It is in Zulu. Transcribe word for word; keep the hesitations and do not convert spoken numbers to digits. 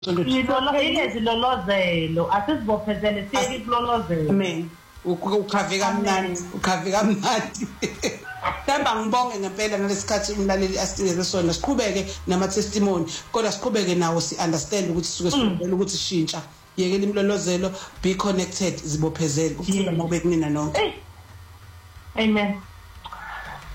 Ilolozelo ilolozelo asizibophezele siyeke kulolozelo. Amen. Ukhave kamnandi, ukhave kamnandi. Themba ngibonge ngempela ngalesikhathi umlaleli asinikeze sona siqhubeke nama testimony kodwa siqhubeke nawo si understand ukuthi sisuke sifundela ukuthi shintsha yekela imlolozelo be connected zibophezele ufuna ngobe kunina nonke. Amen.